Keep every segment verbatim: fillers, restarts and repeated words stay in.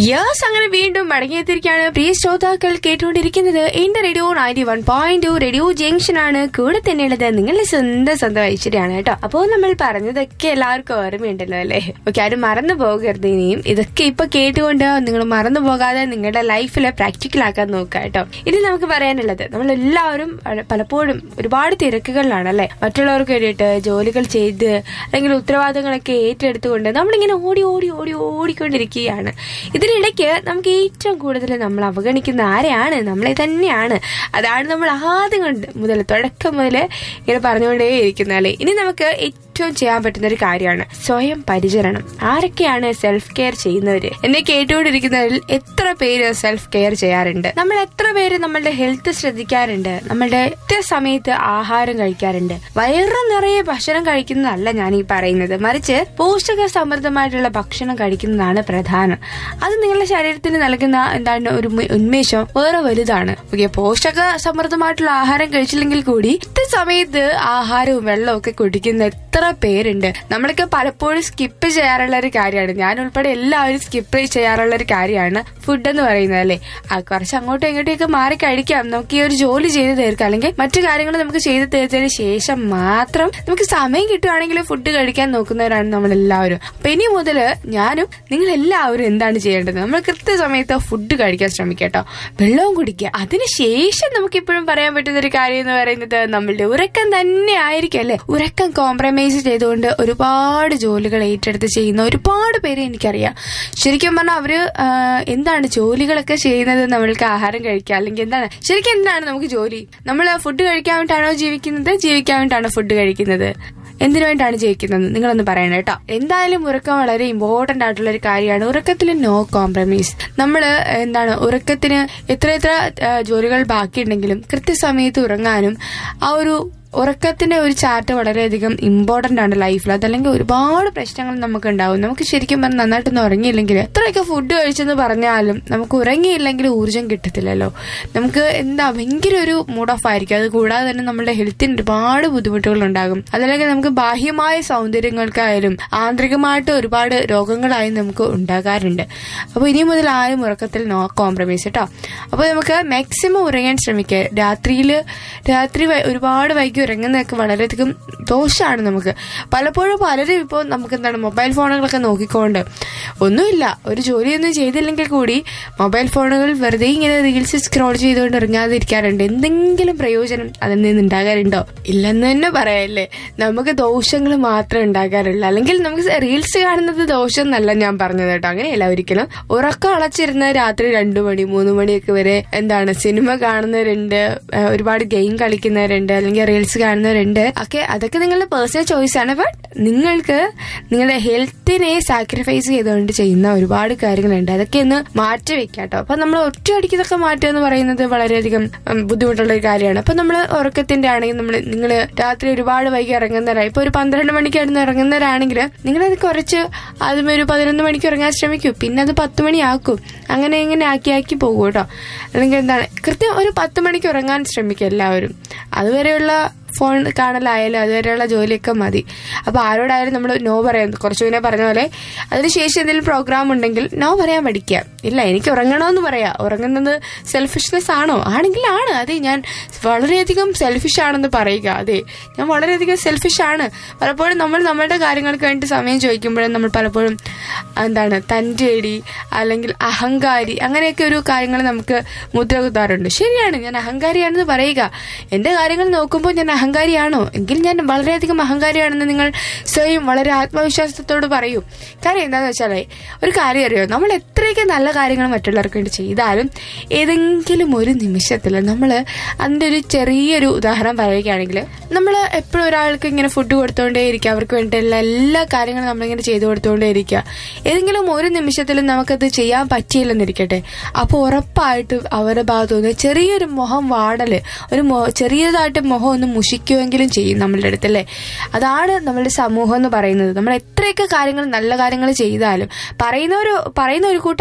Yes, അങ്ങനെ വീണ്ടും മടങ്ങിയെത്തിരിക്കുകയാണ് പ്രിയ ശ്രോതാക്കൾ. കേട്ടുകൊണ്ടിരിക്കുന്നത് എന്റെ radio ninety one point two radio junction ആണ്. കൂടെ തന്നെയുള്ളത് നിങ്ങളുടെ സ്വന്തം സ്വന്തം ഐശ്വര്യാണ് കേട്ടോ. അപ്പോൾ നമ്മൾ പറഞ്ഞതൊക്കെ എല്ലാവർക്കും ഓർമ്മയുണ്ടല്ലോ അല്ലേ? ഓക്കെ, ആരും മറന്നു പോകരുത്. ഇനിയും ഇതൊക്കെ ഇപ്പൊ കേട്ടുകൊണ്ട് നിങ്ങൾ മറന്നു പോകാതെ നിങ്ങളുടെ ലൈഫിൽ പ്രാക്ടിക്കൽ ആക്കാൻ നോക്കുക കേട്ടോ. ഇനി നമുക്ക് പറയാനുള്ളത്, നമ്മളെല്ലാവരും പലപ്പോഴും ഒരുപാട് തിരക്കുകളിലാണ് അല്ലെ, മറ്റുള്ളവർക്ക് വേണ്ടിയിട്ട് ജോലികൾ ചെയ്ത് അല്ലെങ്കിൽ ഉത്തരവാദിത്തങ്ങളൊക്കെ ഏറ്റെടുത്തുകൊണ്ട് നമ്മളിങ്ങനെ ഓടി ഓടി ഓടി ഓടിക്കൊണ്ടിരിക്കുകയാണ്. ഇതിനിടയ്ക്ക് നമുക്ക് ഏറ്റവും കൂടുതൽ നമ്മൾ അവഗണിക്കുന്ന ആരെയാണ്? നമ്മളെ തന്നെയാണ്. അതാണ് നമ്മൾ ആദ്യം കൊണ്ട് മുതൽ തുടക്കം മുതൽ ഇങ്ങനെ പറഞ്ഞുകൊണ്ടേ ഇരിക്കുന്നത്. ഇനി നമുക്ക് ഏറ്റവും ചെയ്യാൻ പറ്റുന്ന ഒരു കാര്യമാണ് സ്വയം പരിചരണം. ആരൊക്കെയാണ് സെൽഫ് കെയർ ചെയ്യുന്നവര്? എന്നെ കേട്ടുകൊണ്ടിരിക്കുന്നവരിൽ എത്ര പേര് സെൽഫ് കെയർ ചെയ്യാറുണ്ട്? നമ്മൾ എത്ര പേര് നമ്മളുടെ ഹെൽത്ത് ശ്രദ്ധിക്കാറുണ്ട്? നമ്മളുടെ കൃത്യസമയത്ത് ആഹാരം കഴിക്കാറുണ്ട്? വയറ് നിറയെ ഭക്ഷണം കഴിക്കുന്നതല്ല ഞാൻ ഈ പറയുന്നത്, മറിച്ച് പോഷക സമൃദ്ധമായിട്ടുള്ള ഭക്ഷണം കഴിക്കുന്നതാണ് പ്രധാനം. അത് നിങ്ങളുടെ ശരീരത്തിന് നൽകുന്ന എന്താണ് ഒരു ഉന്മേഷം വേറെ വലുതാണ്. ഓക്കെ, പോഷക സമൃദ്ധമായിട്ടുള്ള ആഹാരം കഴിച്ചില്ലെങ്കിൽ കൂടി കൃത്യസമയത്ത് ആഹാരവും വെള്ളവും ഒക്കെ കുടിക്കുന്ന എത്ര പേരുണ്ട്? നമ്മളൊക്കെ പലപ്പോഴും സ്കിപ്പ് ചെയ്യാറുള്ള ഒരു കാര്യമാണ്, ഞാൻ ഉൾപ്പെടെ എല്ലാവരും സ്കിപ്പ് ചെയ്യാറുള്ള ഒരു കാര്യമാണ് ഫുഡ് എന്ന് പറയുന്നത് അല്ലേ. ആ കുറച്ച് അങ്ങോട്ടും ഇങ്ങോട്ടൊക്കെ മാറി കഴിക്കാം, നമുക്ക് ഈ ഒരു ജോലി ചെയ്ത് തീർക്കാം, അല്ലെങ്കിൽ മറ്റു കാര്യങ്ങൾ നമുക്ക് ചെയ്ത് തീർത്തതിന് ശേഷം മാത്രം നമുക്ക് സമയം കിട്ടുകയാണെങ്കിൽ ഫുഡ് കഴിക്കാൻ നോക്കുന്നവരാണ് നമ്മളെല്ലാവരും. അപ്പൊ ഇനി മുതല് ഞാനും നിങ്ങൾ എല്ലാവരും എന്താണ് ചെയ്യേണ്ടത്? നമ്മൾ കൃത്യസമയത്ത് ഫുഡ് കഴിക്കാൻ ശ്രമിക്കട്ടോ, വെള്ളവും കുടിക്കുക. അതിനുശേഷം നമുക്ക് ഇപ്പോഴും പറയാൻ പറ്റുന്ന ഒരു കാര്യം എന്ന് പറയുന്നത് നമ്മളുടെ ഉറക്കം തന്നെ ആയിരിക്കും അല്ലെ. ഉറക്കം കോംപ്രമൈസ് ചെയ്തുകൊണ്ട് ഒരുപാട് ജോലികൾ ഏറ്റെടുത്ത് ചെയ്യുന്ന ഒരുപാട് പേര് എനിക്കറിയാം. ശരിക്കും പറഞ്ഞാൽ അവര് എന്താണ് ജോലികളൊക്കെ ചെയ്യുന്നത്? നമ്മൾക്ക് ആഹാരം കഴിക്കുക, അല്ലെങ്കിൽ എന്താണ് ശരിക്കും എന്താണ് നമുക്ക് ജോലി? നമ്മൾ ഫുഡ് കഴിക്കാൻ വേണ്ടിയിട്ടാണോ ജീവിക്കുന്നത്? ജീവിക്കാൻ വേണ്ടിയിട്ടാണോ ഫുഡ് കഴിക്കുന്നത്? എന്തിനു വേണ്ടിയിട്ടാണ് ജീവിക്കുന്നത്? നിങ്ങളൊന്ന് പറയണം കേട്ടോ. എന്തായാലും ഉറക്കം വളരെ ഇമ്പോർട്ടന്റ് ആയിട്ടുള്ള ഒരു കാര്യമാണ്. ഉറക്കത്തിൽ നോ കോംപ്രമൈസ്. നമ്മള് എന്താണ് ഉറക്കത്തിന് എത്ര എത്ര ജോലികൾ ബാക്കിയുണ്ടെങ്കിലും കൃത്യസമയത്ത് ഉറങ്ങാനും ആ ഒരു ഉറക്കത്തിന്റെ ഒരു ചാർട്ട് വളരെയധികം ഇമ്പോർട്ടന്റ് ആണ് ലൈഫിൽ. അതല്ലെങ്കിൽ ഒരുപാട് പ്രശ്നങ്ങൾ നമുക്ക് ഉണ്ടാവും. നമുക്ക് ശരിക്കും പറഞ്ഞാൽ നന്നായിട്ടൊന്നും ഉറങ്ങിയില്ലെങ്കിൽ എത്രയൊക്കെ ഫുഡ് കഴിച്ചെന്ന് പറഞ്ഞാലും നമുക്ക് ഉറങ്ങിയില്ലെങ്കിൽ ഊർജ്ജം കിട്ടത്തില്ലല്ലോ. നമുക്ക് എന്താ ഭയങ്കര ഒരു മൂഡ് ഓഫ് ആയിരിക്കും. അത് കൂടാതെ തന്നെ നമ്മുടെ ഹെൽത്തിന് ഒരുപാട് ബുദ്ധിമുട്ടുകൾ ഉണ്ടാകും. അതല്ലെങ്കിൽ നമുക്ക് ബാഹ്യമായ സൗന്ദര്യങ്ങൾക്കായാലും ആന്തരികമായിട്ട് ഒരുപാട് രോഗങ്ങളായും നമുക്ക് ഉണ്ടാകാറുണ്ട്. അപ്പോൾ ഇനി മുതൽ ആരും ഉറക്കത്തിൽ നോ കോംപ്രമൈസ് കേട്ടോ. അപ്പോൾ നമുക്ക് മാക്സിമം ഉറങ്ങാൻ ശ്രമിക്കുക. രാത്രിയിൽ രാത്രി ഒരുപാട് വൈകി ഉറങ്ങുന്നതൊക്കെ വളരെയധികം ദോഷമാണ് നമുക്ക്. പലപ്പോഴും പലരും ഇപ്പോൾ നമുക്ക് എന്താണ് മൊബൈൽ ഫോണുകളൊക്കെ നോക്കിക്കൊണ്ട് ഒന്നുമില്ല, ഒരു ജോലിയൊന്നും ചെയ്തില്ലെങ്കിൽ കൂടി മൊബൈൽ ഫോണുകൾ വെറുതെ ഇങ്ങനെ റീൽസ് സ്ക്രോൾ ചെയ്തുകൊണ്ട് ഇറങ്ങാതിരിക്കാറുണ്ട്. എന്തെങ്കിലും പ്രയോജനം അതിൽ നിന്ന് ഉണ്ടാകാറുണ്ടോ? ഇല്ലെന്ന് തന്നെ പറയാല്ലേ. നമുക്ക് ദോഷങ്ങൾ മാത്രമേ ഉണ്ടാകാറുള്ളൂ. അല്ലെങ്കിൽ നമുക്ക് റീൽസ് കാണുന്നത് ദോഷം എന്നല്ല ഞാൻ പറഞ്ഞത് കേട്ടോ, അങ്ങനെയല്ല ഒരിക്കലും. ഉറക്കം അളച്ചിരുന്ന രാത്രി രണ്ടു മണി മൂന്ന് മണിയൊക്കെ വരെ എന്താണ് സിനിമ കാണുന്നവരുണ്ട്, ഒരുപാട് ഗെയിം കളിക്കുന്നവരുണ്ട്, അല്ലെങ്കിൽ റീൽസ് കാണുന്നവരുണ്ട്. ഒക്കെ അതൊക്കെ നിങ്ങളുടെ പേഴ്സണൽ ചോയ്സ് ആണ്. ബട്ട് നിങ്ങൾക്ക് നിങ്ങളുടെ ഹെൽത്തിനെ സാക്രിഫൈസ് ചെയ്തുകൊണ്ട് ചെയ്യുന്ന ഒരുപാട് കാര്യങ്ങളുണ്ട്. അതൊക്കെ ഒന്ന് മാറ്റി വെക്കാം കേട്ടോ. അപ്പൊ നമ്മൾ ഒറ്റയടിക്ക് ഇതൊക്കെ മാറ്റുക എന്ന് പറയുന്നത് വളരെയധികം ബുദ്ധിമുട്ടുള്ള ഒരു കാര്യമാണ്. അപ്പൊ നമ്മൾ ഉറക്കത്തിന്റെ ആണെങ്കിൽ നമ്മൾ നിങ്ങൾ രാത്രി ഒരുപാട് വൈകി ഇറങ്ങുന്നവരാണ്. ഇപ്പൊ ഒരു പന്ത്രണ്ട് മണിക്ക് കിടന്ന് ഇറങ്ങുന്നവരാണെങ്കിൽ നിങ്ങളത് കുറച്ച് ആദ്യം ഒരു പതിനൊന്ന് മണിക്ക് ഇറങ്ങാൻ ശ്രമിക്കൂ, പിന്നെ അത് പത്ത് മണിയാക്കും. അങ്ങനെ ഇങ്ങനെ ആക്കി ആക്കി പോകും കേട്ടോ. അല്ലെങ്കിൽ എന്താണ് കൃത്യം ഒരു പത്ത് മണിക്ക് ഉറങ്ങാൻ ശ്രമിക്കുക എല്ലാവരും. അതുവരെയുള്ള ഫോൺ കാണലായാലും അതുവരെയുള്ള ജോലിയൊക്കെ മതി. അപ്പൊ ആരോടായാലും നമ്മൾ നോ പറയാം. കുറച്ചു മുന്നേ പറഞ്ഞ പോലെ അതിനുശേഷം എന്തെങ്കിലും പ്രോഗ്രാം ഉണ്ടെങ്കിൽ നോ പറയാൻ പഠിക്കുക. ഇല്ല എനിക്ക് ഉറങ്ങണമെന്ന് പറയാ. ഉറങ്ങുന്നത് സെൽഫിഷ്നെസ് ആണോ? ആണെങ്കിൽ ആണ്. അതെ, ഞാൻ വളരെയധികം സെൽഫിഷ് ആണെന്ന് പറയുക. അതെ, ഞാൻ വളരെയധികം സെൽഫിഷ് ആണ്. പലപ്പോഴും നമ്മൾ നമ്മളുടെ കാര്യങ്ങൾക്ക് വേണ്ടി സമയം ചോദിക്കുമ്പോഴും നമ്മൾ പലപ്പോഴും എന്താണ് തൻ്റെടി അല്ലെങ്കിൽ അഹങ്കാരി അങ്ങനെയൊക്കെ ഒരു കാര്യങ്ങൾ നമുക്ക് മുദ്ര കുത്താറുണ്ട്. ശരിയാണ്, ഞാൻ അഹങ്കാരിയാണെന്ന് പറയുക. എന്റെ കാര്യങ്ങൾ നോക്കുമ്പോൾ ഞാൻ അഹങ്കാരിയാണോ? എങ്കിൽ ഞാൻ വളരെയധികം അഹങ്കാരിയാണെന്ന് നിങ്ങൾ സ്വയം വളരെ ആത്മവിശ്വാസത്തോട് പറയൂ. കാര്യം എന്താണെന്ന് വെച്ചാലേ, ഒരു കാര്യം അറിയോ, നമ്മൾ എത്രയൊക്കെ നല്ല കാര്യങ്ങൾ മറ്റുള്ളവർക്ക് വേണ്ടി ചെയ്താലും ഏതെങ്കിലും ഒരു നിമിഷത്തിൽ നമ്മൾ അതിൻ്റെ ഒരു ചെറിയൊരു ഉദാഹരണം പറയുകയാണെങ്കിൽ, നമ്മൾ എപ്പോഴും ഒരാൾക്ക് ഇങ്ങനെ ഫുഡ് കൊടുത്തുകൊണ്ടേ ഇരിക്കുക, അവർക്ക് വേണ്ടിയുള്ള എല്ലാ കാര്യങ്ങളും നമ്മളിങ്ങനെ ചെയ്തു കൊടുത്തുകൊണ്ടേ ഇരിക്കുക. ഏതെങ്കിലും ഒരു നിമിഷത്തിലും നമുക്കത് ചെയ്യാൻ പറ്റിയില്ലെന്നിരിക്കട്ടെ, അപ്പോൾ ഉറപ്പായിട്ടും അവരുടെ ഭാഗത്തുനിന്ന് ചെറിയൊരു മുഖം വാടല്, ഒരു ചെറിയതായിട്ട് മുഖം ഒന്ന് മുഷിക്കുമെങ്കിലും ചെയ്യും നമ്മളുടെ അടുത്തല്ലേ. അതാണ് നമ്മളുടെ സമൂഹം എന്ന് പറയുന്നത്. നമ്മൾ എത്രയൊക്കെ കാര്യങ്ങൾ നല്ല കാര്യങ്ങൾ ചെയ്താലും പറയുന്ന ഒരു പറയുന്ന ഒരു കൂട്ടം ആളുകൾ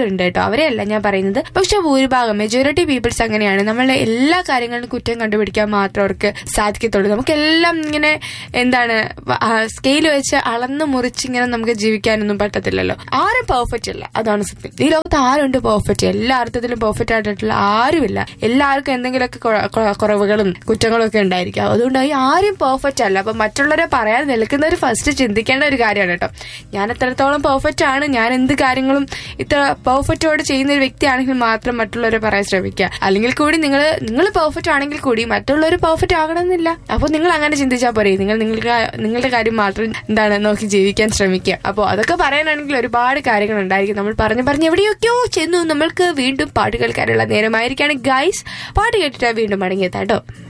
ചിലരുണ്ട് കേട്ടോ, അവരെയല്ല ഞാൻ പറയുന്നത്. പക്ഷെ ഭൂരിഭാഗം മെജോറിറ്റി പീപ്പിൾസ് അങ്ങനെയാണ്. നമ്മളെ എല്ലാ കാര്യങ്ങളിലും കുറ്റം കണ്ടുപിടിക്കാൻ മാത്രം അവർക്ക് സാധിക്കത്തുള്ളൂ. നമുക്കെല്ലാം ഇങ്ങനെ എന്താണ് സ്കെയിൽ വെച്ച് അളന്ന് മുറിച്ച് ഇങ്ങനെ നമുക്ക് ജീവിക്കാനൊന്നും പറ്റത്തില്ലല്ലോ. ആരും പെർഫെക്റ്റ് അല്ല, അതാണ് സത്യം. ഈ ലോകത്ത് ആരുണ്ട് പെർഫെക്റ്റ്? എല്ലാ അർത്ഥത്തിലും പെർഫെക്റ്റ് ആയിട്ടുള്ള ആരുമില്ല. എല്ലാവർക്കും എന്തെങ്കിലുമൊക്കെ കുറവുകളും കുറ്റങ്ങളും ഒക്കെ ഉണ്ടായിരിക്കും. അതുകൊണ്ട് ഈ ആരും പെർഫെക്റ്റ് അല്ല. അപ്പൊ മറ്റുള്ളവരെ പറയാൻ നിൽക്കുന്നവർ ഫസ്റ്റ് ചിന്തിക്കേണ്ട ഒരു കാര്യമാണ് കേട്ടോ. ഞാൻ എത്രത്തോളം പെർഫെക്റ്റ് ആണ്, ഞാൻ എന്ത് കാര്യങ്ങളും ഇത്ര പെർഫെക്റ്റോട് ചെയ്യുന്ന ഒരു വ്യക്തിയാണെങ്കിൽ മാത്രം മറ്റുള്ളവരെ പറയാൻ ശ്രമിക്കുക. അല്ലെങ്കിൽ കൂടി നിങ്ങൾ നിങ്ങൾ പെർഫെക്റ്റ് ആണെങ്കിൽ കൂടി മറ്റുള്ളവർ പെർഫെക്റ്റ് ആകണമെന്നില്ല. അപ്പൊ നിങ്ങൾ അങ്ങനെ ചിന്തിച്ചാൽ പോരെ. നിങ്ങൾ നിങ്ങൾക്ക് നിങ്ങളുടെ കാര്യം മാത്രം എന്താണ് നോക്കി ജീവിക്കാൻ ശ്രമിക്കുക. അപ്പോൾ അതൊക്കെ പറയാനാണെങ്കിൽ ഒരുപാട് കാര്യങ്ങൾ ഉണ്ടായിരിക്കും. നമ്മൾ പറഞ്ഞു പറഞ്ഞ് എവിടെയൊക്കെയോ ചെന്നു. നമ്മൾക്ക് വീണ്ടും പാട്ട് കേൾക്കാനുള്ള നേരമായിരിക്കാണ് ഗൈസ്. പാട്ട് കേട്ടിട്ട് വീണ്ടും മടങ്ങിയെത്താം കേട്ടോ.